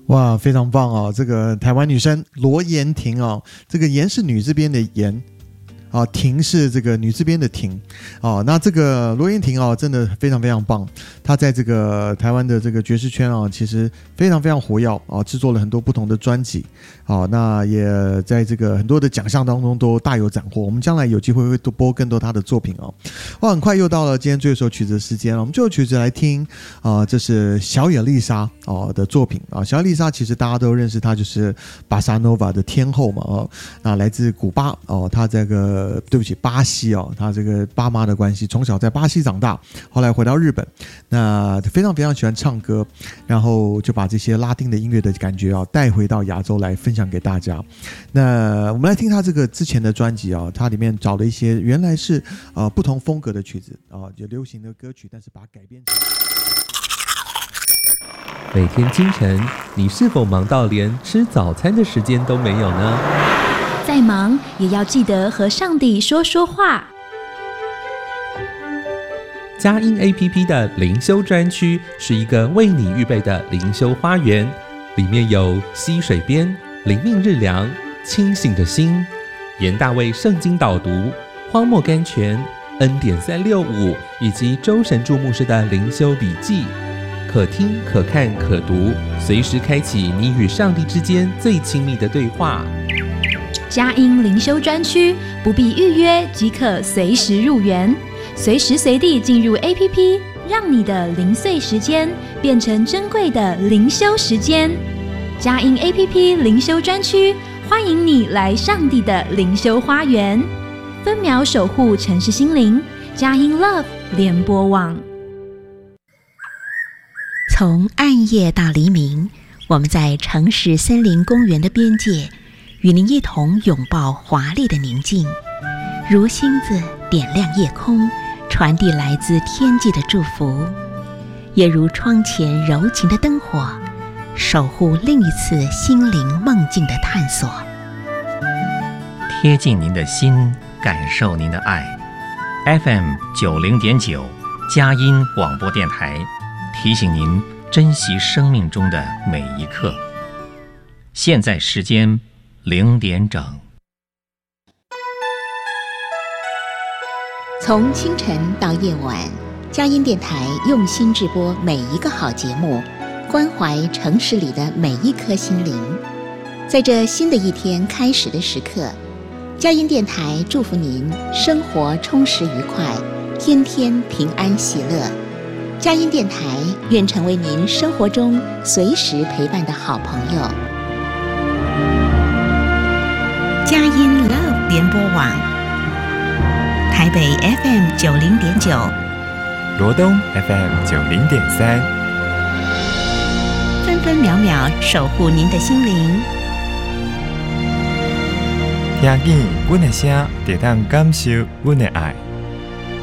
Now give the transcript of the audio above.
哇，非常棒哦！这个台湾女生罗妍婷哦，这个妍是女字边的妍。婷是这个女字边的婷那这个罗妍婷真的非常非常棒，她在这个台湾的这个爵士圈其实非常非常活跃制作了很多不同的专辑那也在这个很多的奖项当中都大有斩获。我们将来有机会会多播更多她的作品很快又到了今天最后一首曲子的时间了，我们最后曲子来听这是小野丽莎的作品小野丽莎其实大家都认识她，就是巴萨诺瓦的天后嘛那来自古巴她这个对不起巴西他这个爸妈的关系，从小在巴西长大，后来回到日本，那非常非常喜欢唱歌，然后就把这些拉丁的音乐的感觉带回到亚洲来分享给大家。那我们来听他这个之前的专辑它里面找了一些原来是不同风格的曲子有流行的歌曲，但是把它改编成。 每天清晨，你是否忙到连吃早餐的时间都没有呢？ 再忙也要记得和上帝说说话。 佳音 APP 的灵修专区是一个为你预备的灵修花园，里面有溪水边、灵命日粮、清醒的心、严大卫圣经导读、荒漠甘泉、恩典365以及周神助牧师的灵修笔记，可听可看可读，随时开启你与上帝之间最亲密的对话。 佳音灵修专区不必预约即可随时入园，随时随地进入 APP， 让你的零碎时间变成珍贵的灵修时间。佳音 APP 灵修专区欢迎你来上帝的灵修花园，分秒守护城市心灵。佳音 Love 联播网。 从暗夜到黎明，我们在城市森林公园的边界与您一同拥抱华丽的宁静，如星子点亮夜空，传递来自天际的祝福，也如窗前柔情的灯火，守护另一次心灵梦境的探索。 贴近您的心，感受您的爱。FM 90.9佳音广播电台提醒您珍惜生命中的每一刻。现在时间0点整。 从清晨到夜晚，佳音电台用心制播每一个好节目，关怀城市里的每一颗心灵。在这新的一天开始的时刻，佳音电台祝福您生活充实愉快，天天平安喜乐。佳音电台愿成为您生活中随时陪伴的好朋友。佳音 Love 联播网，台北 FM 90.9， 罗东 FM 90.3， 分分秒秒守护您的心灵。 听见阮的声，就当感受阮的爱。